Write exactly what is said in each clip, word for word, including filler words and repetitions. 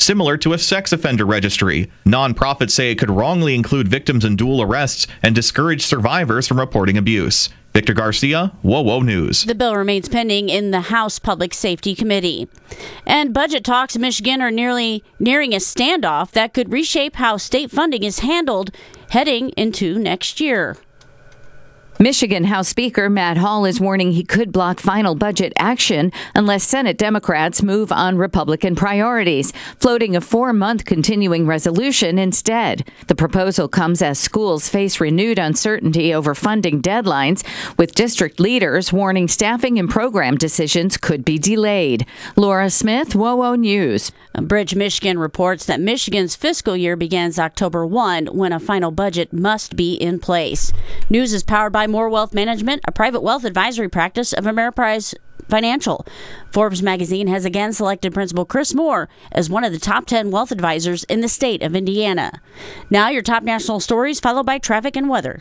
similar to a sex offender registry. Nonprofits say it could wrongly include victims in dual arrests and discourage survivors from reporting abuse. Victor Garcia, WOWO News. The bill remains pending in the House Public Safety Committee. And budget talks in Michigan are nearly nearing a standoff that could reshape how state funding is handled heading into next year. Michigan House Speaker Matt Hall is warning he could block final budget action unless Senate Democrats move on Republican priorities, floating a four-month continuing resolution instead. The proposal comes as schools face renewed uncertainty over funding deadlines, with district leaders warning staffing and program decisions could be delayed. Laura Smith, WOWO News. Bridge, Michigan reports that Michigan's fiscal year begins October first when a final budget must be in place. News is powered by More Wealth Management, a private wealth advisory practice of Ameriprise Financial. Forbes magazine has again selected Principal Chris Moore as one of the top ten wealth advisors in the state of Indiana. Now your top national stories, followed by traffic and weather.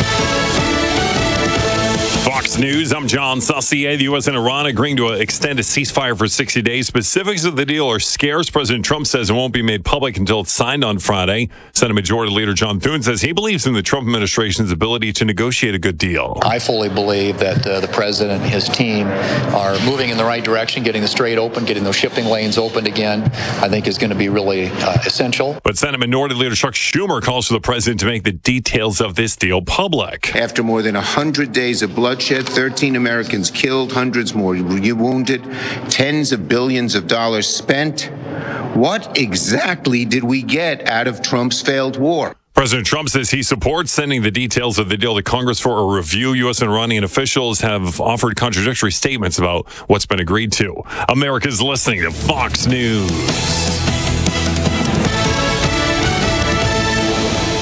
Fox News, I'm John Saucier. The U S and Iran agreeing to extend a ceasefire for sixty days. Specifics of the deal are scarce. President Trump says it won't be made public until it's signed on Friday. Senate Majority Leader John Thune says he believes in the Trump administration's ability to negotiate a good deal. I fully believe that uh, the president and his team are moving in the right direction, getting the strait open, getting those shipping lanes opened again, I think is going to be really uh, essential. But Senate Minority Leader Chuck Schumer calls for the president to make the details of this deal public. After more than one hundred days of bloodshed, thirteen Americans killed, hundreds more wounded, tens of billions of dollars spent. What exactly did we get out of Trump's failed war? President Trump says he supports sending the details of the deal to Congress for a review. U S and Iranian officials have offered contradictory statements about what's been agreed to. America's listening to Fox News.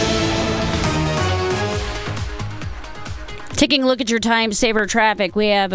Taking a look at your time saver traffic, we have